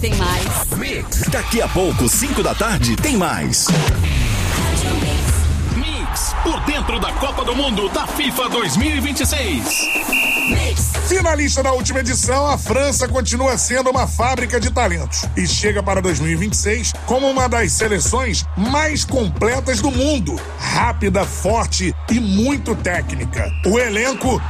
Tem mais. Mix. Daqui a pouco, 5 da tarde, tem mais. Mix, por dentro da Copa do Mundo da FIFA 2026. Mix. Finalista da última edição, a França continua sendo uma fábrica de talentos e chega para 2026 como uma das seleções mais completas do mundo. Rápida, forte e muito técnica. O elenco